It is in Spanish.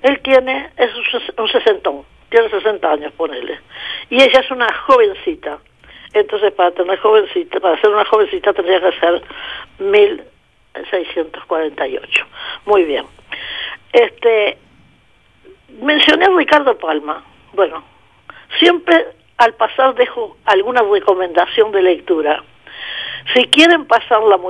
Él es un sesentón, tiene 60 años, ponele. Y ella es una jovencita. Entonces, para ser una jovencita tendría que ser 1648. Muy bien. Mencioné a Ricardo Palma. Bueno, siempre al pasar dejo alguna recomendación de lectura. Si quieren pasarla muy